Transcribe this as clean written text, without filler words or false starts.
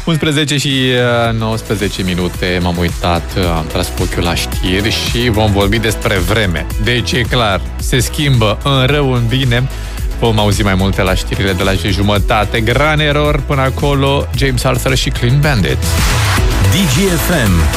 11 și 19 minute, m-am uitat, am tras cu ochiul la știri și vom vorbi despre vreme. Deci e clar, se schimbă în rău, în bine. Vom auzi mai multe la știrile de la 10:30. Gran error până acolo, James Arthur și Clean Bandit. DGFM.